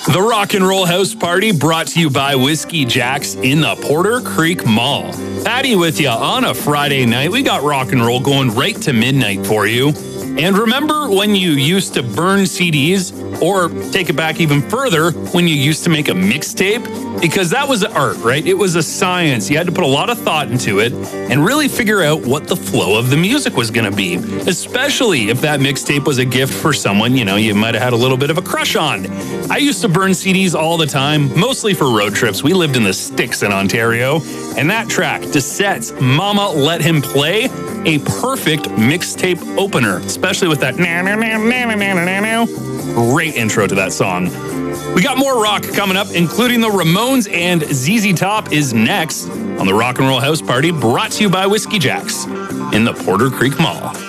The Rock and Roll House Party brought to you by Whiskey Jack's in the Porter Creek Mall. Patty with you on a Friday night. We got rock and roll going right to midnight for you. And remember when you used to burn CDs, or take it back even further, when you used to make a mixtape? Because that was art, right? It was a science. You had to put a lot of thought into it and really figure out what the flow of the music was going to be, especially if that mixtape was a gift for someone, you might have had a little bit of a crush on. I used to burn CDs all the time, mostly for road trips. We lived in the sticks in Ontario, and that track, Desette's Mama Let Him Play, a perfect mixtape opener, especially with that great intro to that song. We got more rock coming up, including the Ramones, and ZZ Top is next on the Rock and Roll House Party, brought to you by Whiskey Jack's in the Porter Creek Mall.